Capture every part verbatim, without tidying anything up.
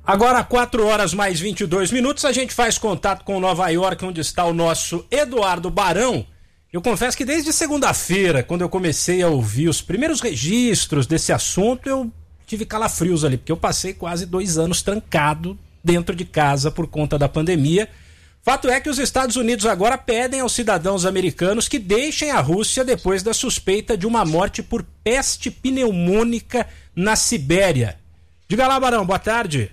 Agora, quatro horas mais vinte e dois minutos, a gente faz contato com Nova York, onde está o nosso Eduardo Barão. Eu confesso que desde segunda-feira, quando eu comecei a ouvir os primeiros registros desse assunto, eu tive calafrios ali, porque eu passei quase dois anos trancado dentro de casa por conta da pandemia. Fato é que os Estados Unidos agora pedem aos cidadãos americanos que deixem a Rússia depois da suspeita de uma morte por peste pneumônica na Sibéria. Diga lá, Barão, boa tarde.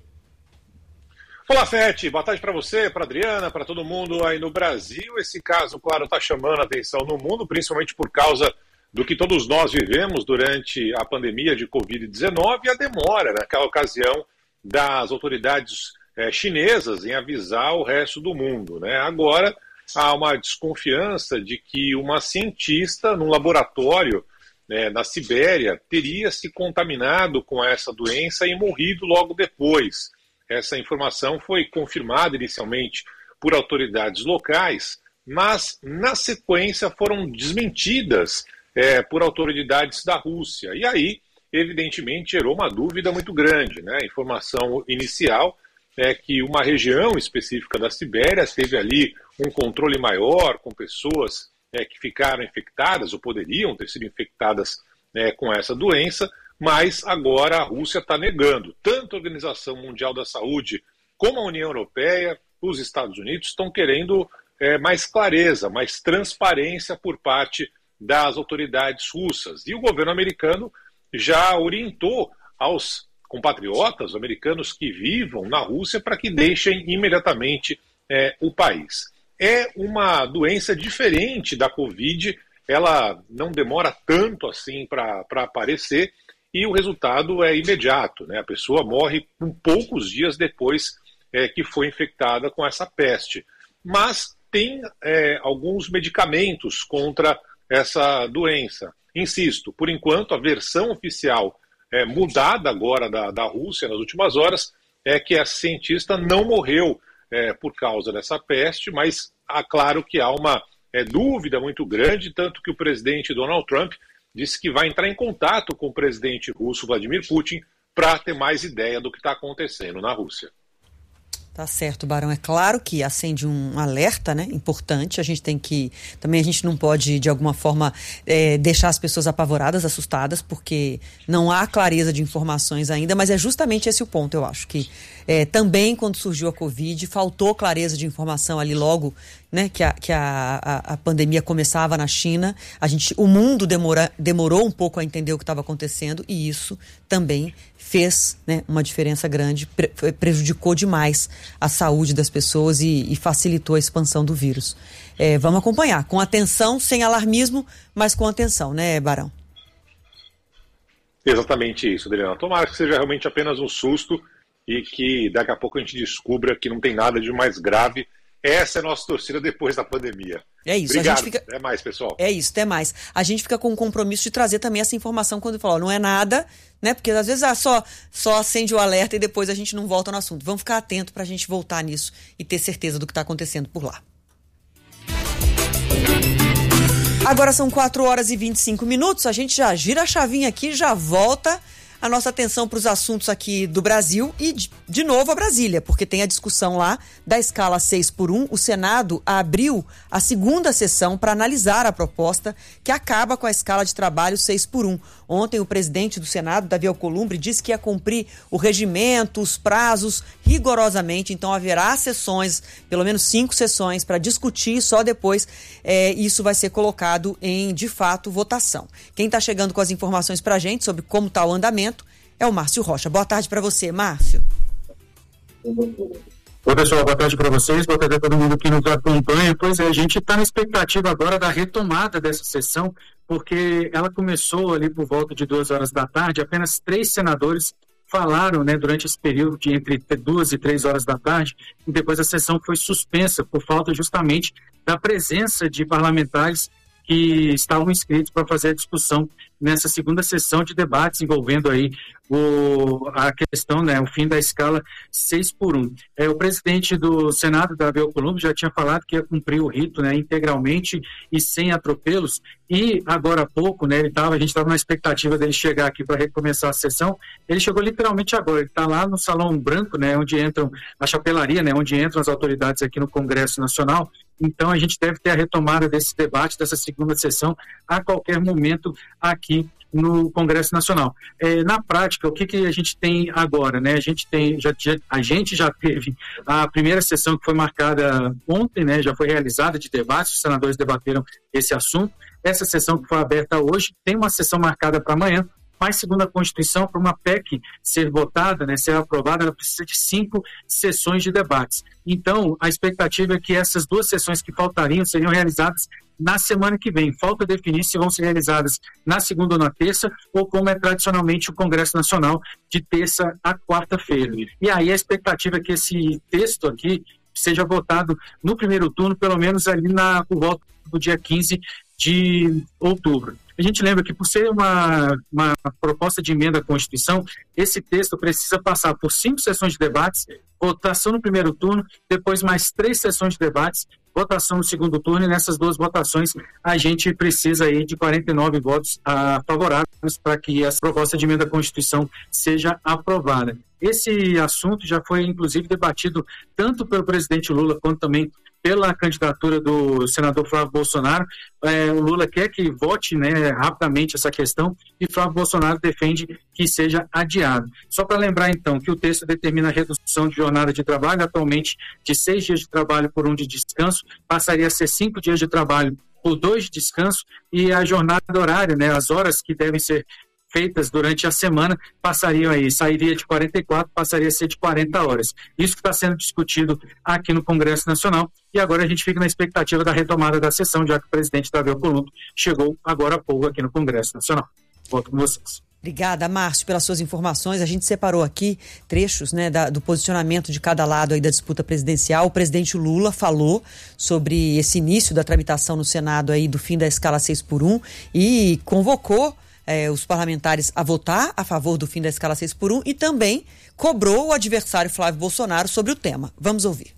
Olá, Fete, boa tarde para você, para Adriana, para todo mundo aí no Brasil. Esse caso, claro, está chamando a atenção no mundo, principalmente por causa do que todos nós vivemos durante a pandemia de covid dezenove e a demora, naquela ocasião, das autoridades é, chinesas em avisar o resto do mundo, né? Agora, há uma desconfiança de que uma cientista num laboratório né, na Sibéria teria se contaminado com essa doença e morrido logo depois. Essa informação foi confirmada inicialmente por autoridades locais, mas na sequência foram desmentidas é, por autoridades da Rússia. E aí, evidentemente, gerou uma dúvida muito grande, né? A informação inicial é que uma região específica da Sibéria teve ali um controle maior com pessoas é, que ficaram infectadas ou poderiam ter sido infectadas é, com essa doença, mas agora a Rússia está negando. Tanto a Organização Mundial da Saúde como a União Europeia, os Estados Unidos, estão querendo é, mais clareza, mais transparência por parte das autoridades russas. E o governo americano já orientou aos compatriotas americanos que vivam na Rússia para que deixem imediatamente é, o país. É uma doença diferente da Covid, ela não demora tanto assim para aparecer, e o resultado é imediato, né? A pessoa morre com poucos dias depois é, que foi infectada com essa peste. Mas tem é, alguns medicamentos contra essa doença. Insisto, por enquanto a versão oficial é, mudada agora da, da Rússia nas últimas horas é que a cientista não morreu é, por causa dessa peste, mas há claro que há uma é, dúvida muito grande, tanto que o presidente Donald Trump disse que vai entrar em contato com o presidente russo Vladimir Putin para ter mais ideia do que está acontecendo na Rússia. Tá certo, Barão. É claro que acende um alerta, né, importante. A gente tem que... Também a gente não pode, de alguma forma, é, deixar as pessoas apavoradas, assustadas, porque não há clareza de informações ainda, mas é justamente esse o ponto, eu acho. Que é, também, quando surgiu a Covid, faltou clareza de informação ali logo, né, que, a, que a, a, a pandemia começava na China. A gente, o mundo demora, demorou um pouco a entender o que estava acontecendo e isso também fez, né, uma diferença grande, pre- prejudicou demais a saúde das pessoas e, e facilitou a expansão do vírus. É, vamos acompanhar, com atenção, sem alarmismo, mas com atenção, né, Barão? Exatamente isso, Adriana. Tomara que seja realmente apenas um susto e que daqui a pouco a gente descubra que não tem nada de mais grave. Essa é a nossa torcida depois da pandemia. É isso. Obrigado. A gente fica... Até mais, pessoal. É isso, até mais. A gente fica com o compromisso de trazer também essa informação quando fala, ó, não é nada, né? Porque às vezes ah, só, só acende o alerta e depois a gente não volta no assunto. Vamos ficar atento para a gente voltar nisso e ter certeza do que está acontecendo por lá. Agora são quatro horas e vinte e cinco minutos. A gente já gira a chavinha aqui, já volta a nossa atenção para os assuntos aqui do Brasil e de, de novo a Brasília, porque tem a discussão lá da escala seis por um. O Senado abriu a segunda sessão para analisar a proposta que acaba com a escala de trabalho seis por um. Ontem o presidente do Senado, Davi Alcolumbre, disse que ia cumprir o regimento, os prazos rigorosamente, então haverá sessões, pelo menos cinco sessões para discutir, só depois é, isso vai ser colocado em, de fato, votação. Quem está chegando com as informações para a gente sobre como está o andamento é o Márcio Rocha. Boa tarde para você, Márcio. Oi, pessoal, boa tarde para vocês, boa tarde a todo mundo que nos acompanha. Pois é, a gente está na expectativa agora da retomada dessa sessão, porque ela começou ali por volta de duas horas da tarde, apenas três senadores falaram, né, durante esse período de entre duas e três horas da tarde, e depois a sessão foi suspensa por falta justamente da presença de parlamentares que estavam inscritos para fazer a discussão nessa segunda sessão de debates envolvendo aí o, a questão, né, o fim da escala seis por um. É, o presidente do Senado, Davi Alcolumbre, já tinha falado que ia cumprir o rito, né, integralmente e sem atropelos, e agora há pouco, né, ele tava, a gente estava na expectativa dele chegar aqui para recomeçar a sessão. Ele chegou literalmente agora, ele está lá no Salão Branco, né, onde entram a chapelaria, né, onde entram as autoridades aqui no Congresso Nacional. Então a gente deve ter a retomada desse debate, dessa segunda sessão, a qualquer momento aqui no Congresso Nacional. É, na prática, o que, que a gente tem agora, né? A gente tem, já, já, a gente já teve a primeira sessão que foi marcada ontem, né? Já foi realizada de debates, os senadores debateram esse assunto. Essa sessão que foi aberta hoje tem uma sessão marcada para amanhã, mas segundo a Constituição, para uma P E C ser votada, né, ser aprovada, ela precisa de cinco sessões de debates. Então, a expectativa é que essas duas sessões que faltariam seriam realizadas na semana que vem. Falta definir se vão ser realizadas na segunda ou na terça, ou como é tradicionalmente o Congresso Nacional, de terça a quarta-feira. E aí a expectativa é que esse texto aqui seja votado no primeiro turno, pelo menos ali na, por volta do dia quinze de outubro. A gente lembra que, por ser uma, uma proposta de emenda à Constituição, esse texto precisa passar por cinco sessões de debates, votação no primeiro turno, depois mais três sessões de debates, votação no segundo turno, e nessas duas votações a gente precisa aí de quarenta e nove votos ah, favoráveis para que essa proposta de emenda à Constituição seja aprovada. Esse assunto já foi, inclusive, debatido tanto pelo presidente Lula quanto também pela candidatura do senador Flávio Bolsonaro. É, o Lula quer que vote, né, rapidamente essa questão, e Flávio Bolsonaro defende que seja adiado. Só para lembrar, então, que o texto determina a redução de jornada de trabalho, atualmente de seis dias de trabalho por um de descanso, passaria a ser cinco dias de trabalho por dois de descanso, e a jornada horária, né, as horas que devem ser feitas durante a semana, passariam aí, sairia de quarenta e quatro, passaria a ser de quarenta horas. Isso que está sendo discutido aqui no Congresso Nacional, e agora a gente fica na expectativa da retomada da sessão, já que o presidente Davi Alcolumbre chegou agora há pouco aqui no Congresso Nacional. Volto com vocês. Obrigada, Márcio, pelas suas informações. A gente separou aqui trechos, né, da, do posicionamento de cada lado aí da disputa presidencial. O presidente Lula falou sobre esse início da tramitação no Senado aí do fim da escala seis por um e convocou Eh, os parlamentares a votar a favor do fim da escala seis por um e também cobrou o adversário Flávio Bolsonaro sobre o tema. Vamos ouvir.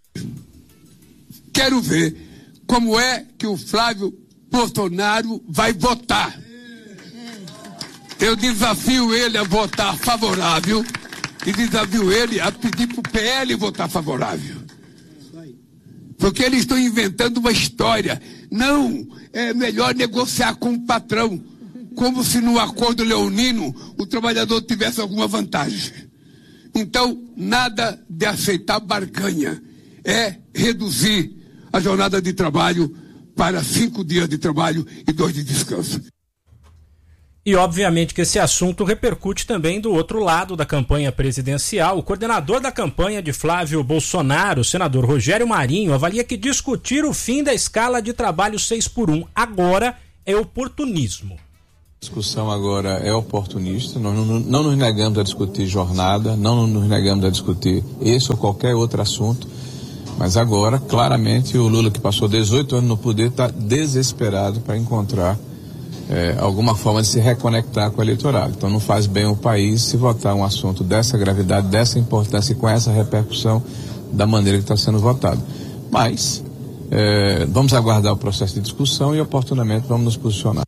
Quero ver como é que o Flávio Bolsonaro vai votar. Eu desafio ele a votar favorável e desafio ele a pedir para o P L votar favorável. Porque eles estão inventando uma história. Não, é melhor negociar com o patrão. Como se no acordo leonino o trabalhador tivesse alguma vantagem. Então, nada de aceitar barganha. É reduzir a jornada de trabalho para cinco dias de trabalho e dois de descanso. E obviamente que esse assunto repercute também do outro lado da campanha presidencial. O coordenador da campanha de Flávio Bolsonaro, o senador Rogério Marinho, avalia que discutir o fim da escala de trabalho seis por um agora é oportunismo. A discussão agora é oportunista, nós não, não nos negamos a discutir jornada, não nos negamos a discutir esse ou qualquer outro assunto, mas agora, claramente, o Lula, que passou dezoito anos no poder, está desesperado para encontrar é, alguma forma de se reconectar com o eleitorado. Então não faz bem o país se votar um assunto dessa gravidade, dessa importância e com essa repercussão da maneira que está sendo votado. Mas é, vamos aguardar o processo de discussão e oportunamente vamos nos posicionar.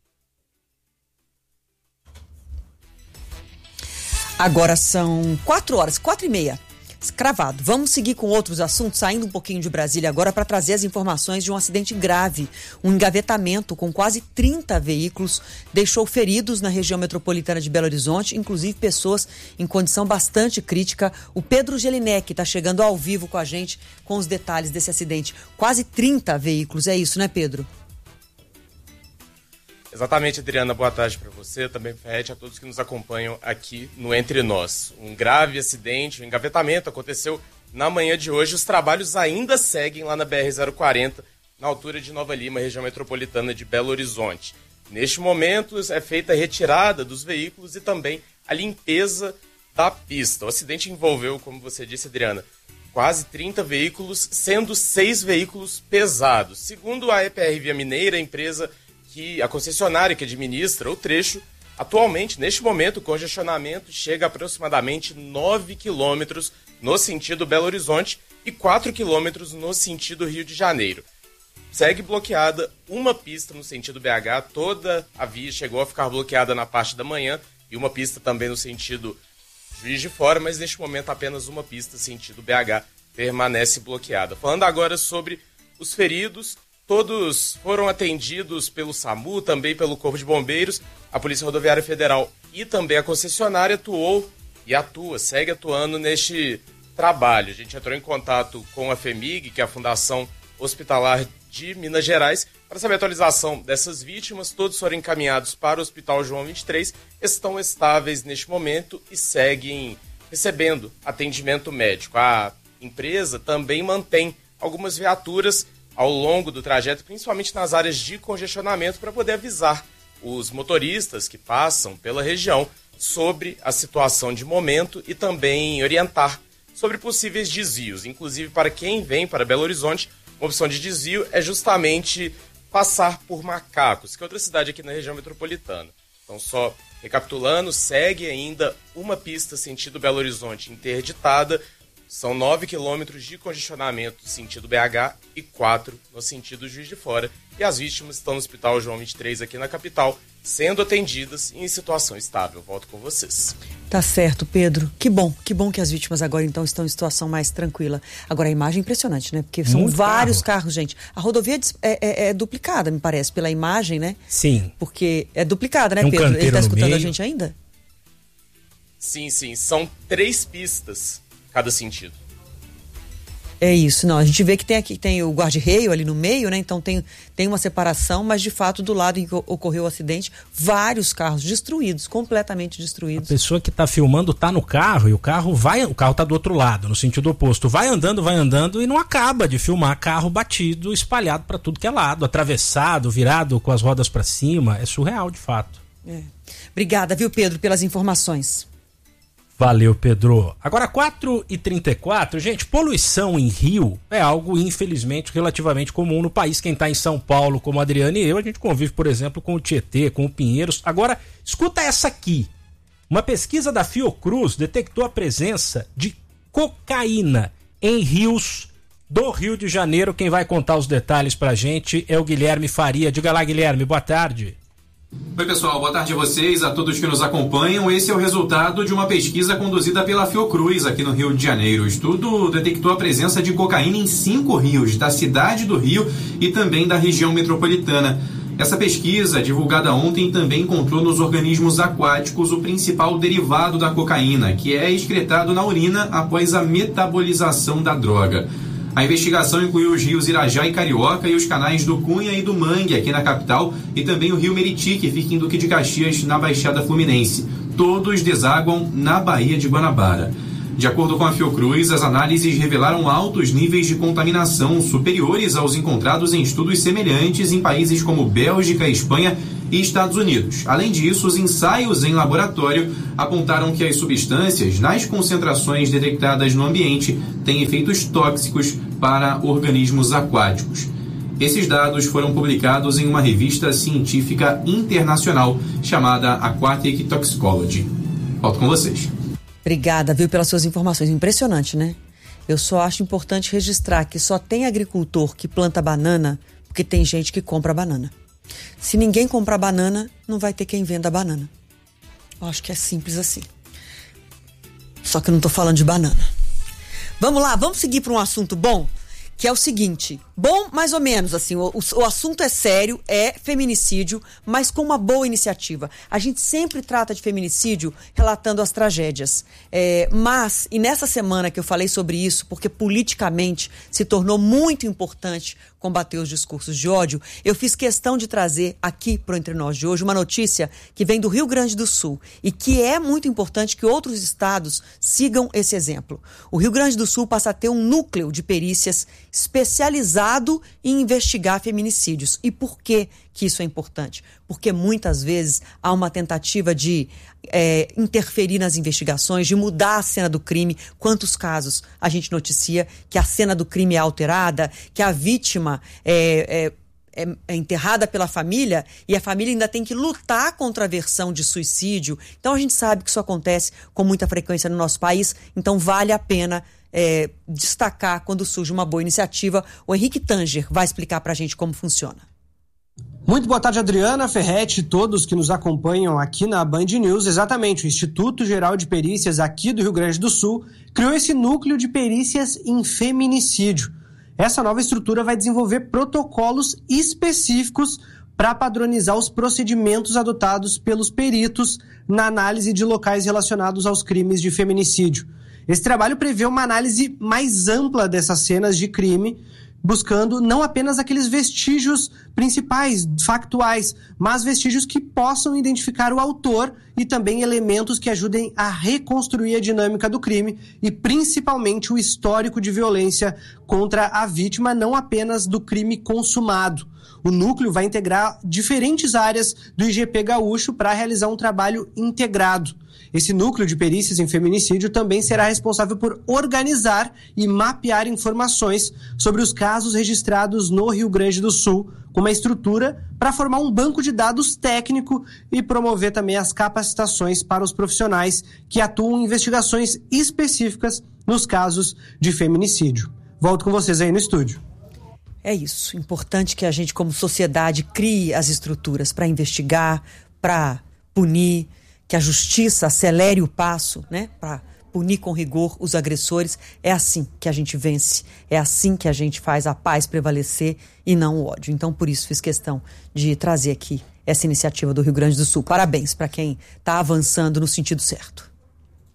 Agora são quatro horas, quatro e meia, cravado. Vamos seguir com outros assuntos, saindo um pouquinho de Brasília agora para trazer as informações de um acidente grave. Um engavetamento com quase trinta veículos deixou feridos na região metropolitana de Belo Horizonte, inclusive pessoas em condição bastante crítica. O Pedro Gelinek está chegando ao vivo com a gente com os detalhes desse acidente. Quase trinta veículos, é isso, né, Pedro? Exatamente, Adriana. Boa tarde para você, também Ferretti, a todos que nos acompanham aqui no Entre Nós. Um grave acidente, um engavetamento aconteceu na manhã de hoje. Os trabalhos ainda seguem lá na B R zero quarenta, na altura de Nova Lima, região metropolitana de Belo Horizonte. Neste momento é feita a retirada dos veículos e também a limpeza da pista. O acidente envolveu, como você disse, Adriana, quase trinta veículos, sendo seis veículos pesados. Segundo a E P R Via Mineira, a empresa que a concessionária que administra o trecho, atualmente, neste momento, o congestionamento chega a aproximadamente nove quilômetros no sentido Belo Horizonte e quatro quilômetros no sentido Rio de Janeiro. Segue bloqueada uma pista no sentido B H, toda a via chegou a ficar bloqueada na parte da manhã e uma pista também no sentido Juiz de Fora, mas neste momento apenas uma pista sentido B H permanece bloqueada. Falando agora sobre os feridos, todos foram atendidos pelo SAMU, também pelo Corpo de Bombeiros, a Polícia Rodoviária Federal e também a concessionária atuou e atua, segue atuando neste trabalho. A gente entrou em contato com a FEMIG, que é a Fundação Hospitalar de Minas Gerais, para saber a atualização dessas vítimas. Todos foram encaminhados para o Hospital João vinte e três, estão estáveis neste momento e seguem recebendo atendimento médico. A empresa também mantém algumas viaturas ao longo do trajeto, principalmente nas áreas de congestionamento, para poder avisar os motoristas que passam pela região sobre a situação de momento e também orientar sobre possíveis desvios. Inclusive, para quem vem para Belo Horizonte, uma opção de desvio é justamente passar por Macacos, que é outra cidade aqui na região metropolitana. Então, só recapitulando, segue ainda uma pista sentido Belo Horizonte interditada. São nove quilômetros de congestionamento sentido B H e quatro no sentido Juiz de Fora. E as vítimas estão no Hospital João vinte e três aqui na capital, sendo atendidas em situação estável. Volto com vocês. Tá certo, Pedro. Que bom, que bom que as vítimas agora então estão em situação mais tranquila. Agora a imagem é impressionante, né? Porque são Muito vários carro. carros, gente. A rodovia é, é, é duplicada, me parece, pela imagem, né? Sim. Porque é duplicada, né, um Pedro? Ele tá escutando meio. a gente ainda? Sim, sim. São três pistas cada sentido. É isso, não, a gente vê que tem aqui, tem o guarda-reio ali no meio, né, então tem, tem uma separação, mas de fato do lado em que ocorreu o acidente, vários carros destruídos, completamente destruídos. A pessoa que está filmando está no carro e o carro vai, o carro está do outro lado, no sentido oposto, vai andando, vai andando e não acaba de filmar carro batido, espalhado para tudo que é lado, atravessado, virado com as rodas para cima, é surreal de fato. É. Obrigada, viu, Pedro, pelas informações. Valeu, Pedro. Agora, quatro e trinta e quatro, gente, poluição em rio é algo, infelizmente, relativamente comum no país. Quem está em São Paulo, como a Adriana e eu, a gente convive, por exemplo, com o Tietê, com o Pinheiros. Agora, escuta essa aqui. Uma pesquisa da Fiocruz detectou a presença de cocaína em rios do Rio de Janeiro. Quem vai contar os detalhes pra gente é o Guilherme Faria. Diga lá, Guilherme, boa tarde. Oi, pessoal, boa tarde a vocês, a todos que nos acompanham. Esse é o resultado de uma pesquisa conduzida pela Fiocruz aqui no Rio de Janeiro. O estudo detectou a presença de cocaína em cinco rios, da cidade do Rio e também da região metropolitana. Essa pesquisa, divulgada ontem, também encontrou nos organismos aquáticos o principal derivado da cocaína, que é excretado na urina após a metabolização da droga. A investigação incluiu os rios Irajá e Carioca e os canais do Cunha e do Mangue, aqui na capital, e também o rio Meriti, que fica em Duque de Caxias, na Baixada Fluminense. Todos desaguam na Baía de Guanabara. De acordo com a Fiocruz, as análises revelaram altos níveis de contaminação superiores aos encontrados em estudos semelhantes em países como Bélgica, Espanha e Estados Unidos. Além disso, os ensaios em laboratório apontaram que as substâncias, nas concentrações detectadas no ambiente, têm efeitos tóxicos para organismos aquáticos. Esses dados foram publicados em uma revista científica internacional chamada Aquatic Toxicology. Volto com vocês. Obrigada, viu, pelas suas informações. Impressionante, né? Eu só acho importante registrar que só tem agricultor que planta banana porque tem gente que compra banana. Se ninguém comprar banana, não vai ter quem venda banana. Eu acho que é simples assim. Só que eu não tô falando de banana. Vamos lá, vamos seguir para um assunto bom, que é o seguinte. Bom, mais ou menos, assim, o, o assunto é sério, é feminicídio, mas com uma boa iniciativa. A gente sempre trata de feminicídio relatando as tragédias. É, mas, e nessa semana que eu falei sobre isso, porque politicamente se tornou muito importante combater os discursos de ódio, eu fiz questão de trazer aqui para o Entre Nós de hoje uma notícia que vem do Rio Grande do Sul e que é muito importante que outros estados sigam esse exemplo. O Rio Grande do Sul passa a ter um núcleo de perícias especializado em investigar feminicídios. E por que que isso é importante? Porque muitas vezes há uma tentativa de é, interferir nas investigações, de mudar a cena do crime. Quantos casos a gente noticia que a cena do crime é alterada, que a vítima é, é, é, é enterrada pela família e a família ainda tem que lutar contra a versão de suicídio. Então a gente sabe que isso acontece com muita frequência no nosso país, então vale a pena é, destacar quando surge uma boa iniciativa. O Henrique Tanger vai explicar pra gente como funciona. Muito boa tarde, Adriana, Ferretti e todos que nos acompanham aqui na Band News. Exatamente, o Instituto Geral de Perícias aqui do Rio Grande do Sul criou esse núcleo de perícias em feminicídio. Essa nova estrutura vai desenvolver protocolos específicos para padronizar os procedimentos adotados pelos peritos na análise de locais relacionados aos crimes de feminicídio. Esse trabalho prevê uma análise mais ampla dessas cenas de crime, buscando não apenas aqueles vestígios principais, factuais, mas vestígios que possam identificar o autor e também elementos que ajudem a reconstruir a dinâmica do crime e principalmente o histórico de violência contra a vítima, não apenas do crime consumado. O núcleo vai integrar diferentes áreas do I G P Gaúcho para realizar um trabalho integrado. Esse núcleo de perícias em feminicídio também será responsável por organizar e mapear informações sobre os casos registrados no Rio Grande do Sul, com uma estrutura para formar um banco de dados técnico e promover também as capacitações para os profissionais que atuam em investigações específicas nos casos de feminicídio. Volto com vocês aí no estúdio. É isso. Importante que a gente, como sociedade, crie as estruturas para investigar, para punir, que a justiça acelere o passo, né, para punir com rigor os agressores. É assim que a gente vence, é assim que a gente faz a paz prevalecer e não o ódio. Então, por isso, fiz questão de trazer aqui essa iniciativa do Rio Grande do Sul. Parabéns para quem está avançando no sentido certo.